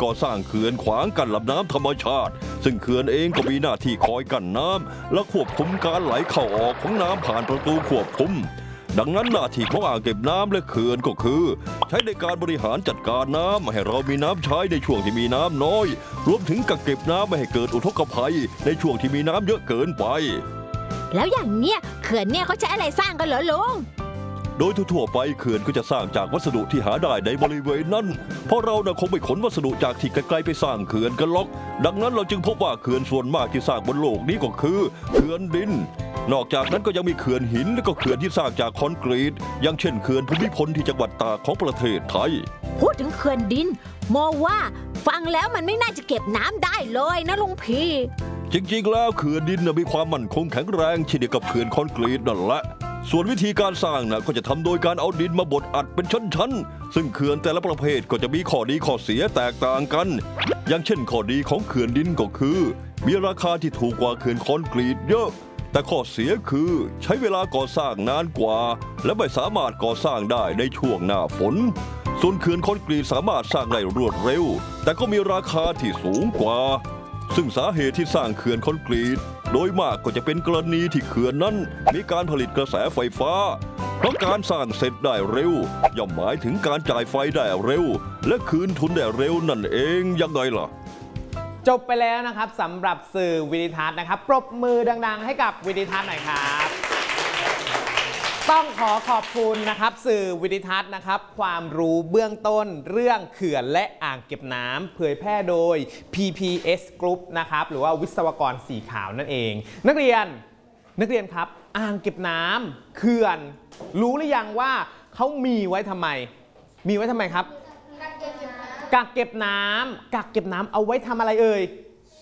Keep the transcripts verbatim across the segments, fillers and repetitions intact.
ก่อสร้างเขื่อนขวางกั้นลำน้ำธรรมชาติซึ่งเขื่อนเองก็มีหน้าที่คอยกั้นน้ำและควบคุมการไหลเข้าออกของน้ำผ่านประตูควบคุมดังนั้นหน้าที่ของอ่างเก็บน้ำและเขื่อนก็คือใช้ในการบริหารจัดการน้ำให้เรามีน้ำใช้ในช่วงที่มีน้ำน้อยรวมถึงกักเก็บน้ำไม่ให้เกิดอุทกภัยในช่วงที่มีน้ำเยอะเกินไปแล้วอย่างเนี้ยเขื่อนเนี่ยเขาใช้อะไรสร้างกันเหรอลุงโดยทั่วไปเขื่อนก็จะสร้างจากวัสดุที่หาได้ในบริเวณนั้นเพราะเราคงไม่ขนวัสดุจากที่ไกลๆไปสร้างเขื่อนกันหรอกดังนั้นเราจึงพบว่าเขื่อนส่วนมากที่สร้างบนโลกนี้ก็คือเขื่อนดินนอกจากนั้นก็ยังมีเขื่อนหินและก็เขื่อนที่สร้างจากคอนกรีตอย่างเช่นเขื่อนภูมิพลที่จังหวัดตากของประเทศไทยพูดถึงเขื่อนดินโมว่าฟังแล้วมันไม่น่าจะเก็บน้ำได้เลยนะลุงพี่จริงๆแล้วเขื่อนดินมีความมั่นคงแข็งแรงเช่นเดียวกับเขื่อนคอนกรีตนั่นแหละส่วนวิธีการสร้างนะก็จะทำโดยการเอาดินมาบดอัดเป็นชั้นๆซึ่งเขื่อนแต่ละประเภทก็จะมีข้อดีข้อเสียแตกต่างกันอย่างเช่นข้อดีของเขื่อนดินก็คือมีราคาที่ถูกกว่าเขื่อนคอนกรีตเยอะแต่ข้อเสียคือใช้เวลาก่อสร้างนานกว่าและไม่สามารถก่อสร้างได้ในช่วงหน้าฝนส่วนเขื่อนคอนกรีตสามารถสร้างได้รวดเร็วแต่ก็มีราคาที่สูงกว่าซึ่งสาเหตุที่สร้างเขื่อนคอนกรีตโดยมากก็จะเป็นกรณีที่เขื่อนนั้นมีการผลิตกระแสไฟฟ้าเพราะการสร้างเสร็จได้เร็วย่อมหมายถึงการจ่ายไฟได้เร็วและคืนทุนได้เร็วนั่นเองยังไงล่ะจบไปแล้วนะครับสำหรับสื่อวิดิทัศน์นะครับปรบมือดังๆให้กับวิดิทัศน์หน่อยครับต้องขอขอบคุณนะครับสื่อวิดิทัศน์นะครับความรู้เบื้องต้นเรื่องเขื่อนและอ่างเก็บน้ำเผยแพร่โดย พี พี เอส Group นะครับหรือว่าวิศวกรสีขาวนั่นเองนักเรียนนักเรียนครับอ่างเก็บน้ำเขื่อนรู้หรือยังว่าเขามีไว้ทำไมมีไว้ทำไมครับกักเก็บน้ำกักเก็บน้ำเอาไว้ทำอะไรเอ่ย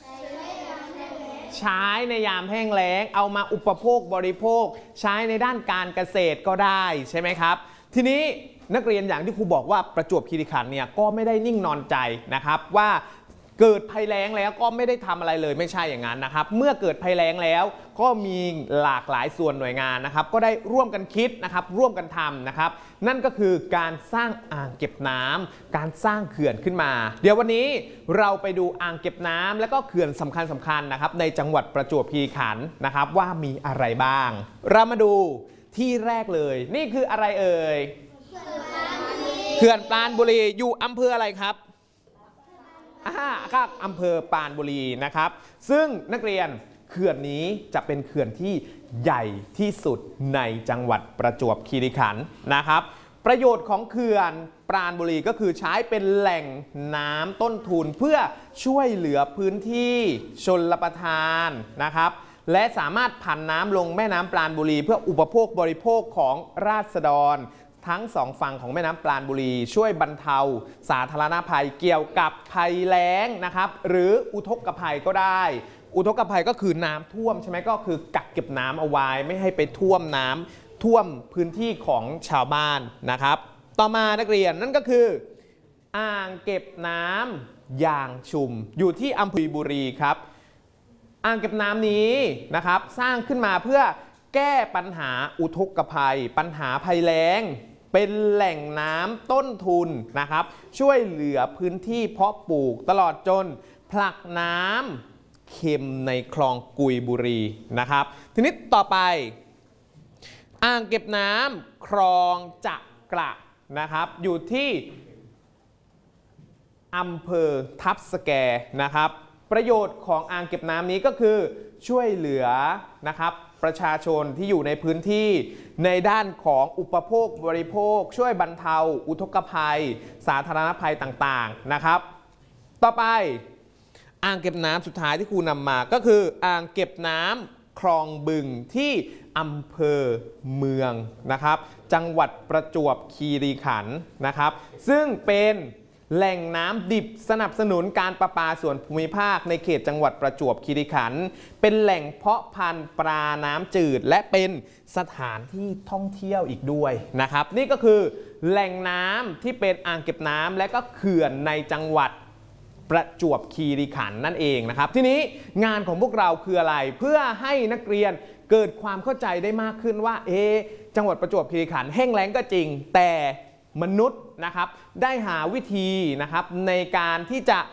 ใช้ในยามแห้งแล้งเอามาอุปโภคบริโภคใช้ในด้านการเกษตรก็ได้ใช่ไหมครับทีนี้นักเรียนอย่างที่ครูบอกว่าประจวบคีรีขันธ์เนี่ยก็ไม่ได้นิ่งนอนใจนะครับว่าเกิดภัยแล้งแล้วก็ไม่ได้ทำอะไรเลยไม่ใช่อย่างนั้นนะครับเมื่อเกิดภัยแล้งแล้วก็มีหลากหลายส่วนหน่วยงานนะครับก็ได้ร่วมกันคิดนะครับร่วมกันทำนะครับนั่นก็คือการสร้างอ่างเก็บน้ำการสร้างเขื่อนขึ้นมาเดี๋ยววันนี้เราไปดูอ่างเก็บน้ำและก็เขื่อนสำคัญสำคัญนะครับในจังหวัดประจวบคีรีขันธ์นะครับว่ามีอะไรบ้างเรามาดูที่แรกเลยนี่คืออะไรเอ่ยเขื่อนปราณบุรีอยู่อำเภออะไรครับอ่าครับอำเภอปราณบุรีนะครับซึ่งนักเรียนเขื่อนนี้จะเป็นเขื่อนที่ใหญ่ที่สุดในจังหวัดประจวบคีรีขันธ์นะครับประโยชน์ของเขื่อนปราณบุรีก็คือใช้เป็นแหล่งน้ำต้นทุนเพื่อช่วยเหลือพื้นที่ชลประทานนะครับและสามารถผันน้ำลงแม่น้ำปราณบุรีเพื่ออุปโภคบริโภคของราษฎรทั้งสองฝั่งของแม่น้ำปราณบุรีช่วยบรรเทาสาธารณภัยเกี่ยวกับภัยแล้งนะครับหรืออุทกภัยก็ได้อุทกภัยก็คือน้ำท่วมใช่ไหมก็คือกักเก็บน้ำเอาไว้ไม่ให้ไปท่วมน้ำท่วมพื้นที่ของชาวบ้านนะครับต่อมานักเรียนนั่นก็คืออ่างเก็บน้ำยางชุมอยู่ที่อำเภอบุรีครับอ่างเก็บน้ำนี้นะครับสร้างขึ้นมาเพื่อแก้ปัญหาอุทกภัยปัญหาภัยแล้งเป็นแหล่งน้ำต้นทุนนะครับช่วยเหลือพื้นที่เพาะปลูกตลอดจนผลักน้ำเค็มในคลองกุยบุรีนะครับทีนี้ต่อไปอ่างเก็บน้ำคลองจักระนะครับอยู่ที่อำเภอทับสแกนะครับประโยชน์ของอ่างเก็บน้ำนี้ก็คือช่วยเหลือนะครับประชาชนที่อยู่ในพื้นที่ในด้านของอุปโภคบริโภคช่วยบรรเทาอุทกภัยสาธารณภัยต่างๆนะครับต่อไปอ่างเก็บน้ำสุดท้ายที่ครูนำมาก็คืออ่างเก็บน้ำคลองบึงที่อำเภอเมืองนะครับจังหวัดประจวบคีรีขันธ์นะครับซึ่งเป็นแหล่งน้ำดิบสนับสนุนการประปาส่วนภูมิภาคในเขตจังหวัดประจวบคีรีขันธ์เป็นแหล่งเพาะพันธุ์ปลาน้ำจืดและเป็นสถานที่ท่องเที่ยวอีกด้วยนะครับนี่ก็คือแหล่งน้ำที่เป็นอ่างเก็บน้ำและก็เขื่อนในจังหวัดประจวบคีรีขันธ์นั่นเองนะครับทีนี้งานของพวกเราคืออะไรเพื่อให้นักเรียนเกิดความเข้าใจได้มากขึ้นว่าเอจังหวัดประจวบคีรีขันธ์แห้งแล้งก็จริงแต่มนุษย์นะครับได้หาวิธีนะครับในการที่จะ